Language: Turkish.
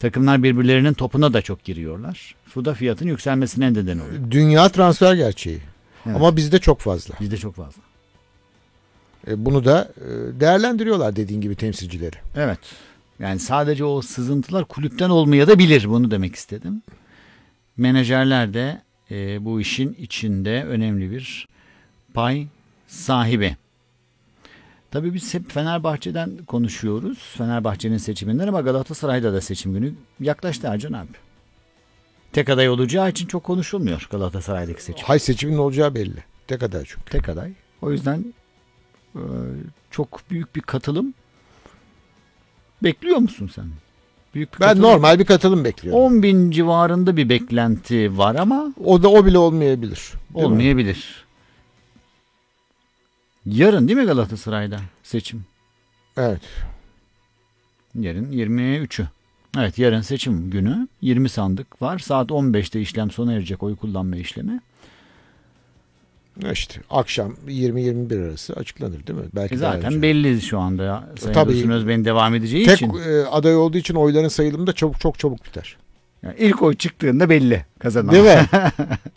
Takımlar birbirlerinin topuna da çok giriyorlar. Bu da fiyatın yükselmesine neden oluyor. Dünya transfer gerçeği. Evet. Ama bizde çok fazla. Bizde çok fazla. Bunu da değerlendiriyorlar dediğin gibi temsilcileri. Evet. Yani sadece o sızıntılar kulüpten olmaya da bilir. Bunu demek istedim. Menajerler de bu işin içinde önemli bir pay sahibi. Tabii biz hep Fenerbahçe'den konuşuyoruz. Fenerbahçe'nin seçiminden ama Galatasaray'da da seçim günü yaklaştı Ercan abi. Tek aday olacağı için çok konuşulmuyor Galatasaray'daki seçim. Hay seçimin olacağı belli. Tek aday çünkü. Tek aday. O yüzden çok büyük bir katılım bekliyor musun sen? Büyük bir Ben katılım. normal bir katılım bekliyorum. 10 bin civarında bir beklenti var ama O bile olmayabilir. Değil mi? olmayabilir. Yarın değil mi Galatasaray'da seçim? Evet. Yarın 23'ü. Evet, yarın seçim günü. 20 sandık var. Saat 15'te işlem sona erecek, oy kullanma işlemi. İşte akşam 20-21 arası açıklanır değil mi? Belki daha Zaten önce. belli şu anda ya. Sayın Tabii. Dursun Özbey'in devam edeceği Tek için. aday olduğu için oyların sayılımı da çok çabuk biter. Yani ilk oy çıktığında belli kazanan. Değil mi?